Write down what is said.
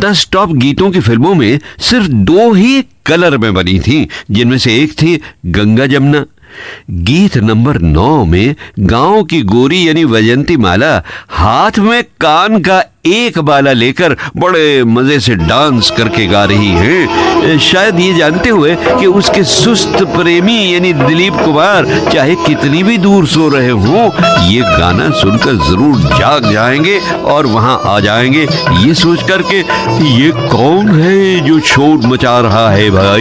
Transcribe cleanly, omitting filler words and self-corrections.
10 top गीतों की फिल्मों में सिर्फ 2 ही कलर में बनी थी, जिनमें से एक थी गंगा जमुना। गीत नंबर 9 में गांव की गोरी यानी वैजंती माला हाथ में कान का एक बाला लेकर बड़े मजे से डांस करके गा रही है, शायद ये जानते हुए कि उसके सुस्त प्रेमी यानी दिलीप कुमार चाहे कितनी भी दूर सो रहे हों, ये गाना सुनकर जरूर जाग जाएंगे और वहां आ जाएंगे, ये सोच कर के ये कौन है जो शोर मचा रहा है भाई।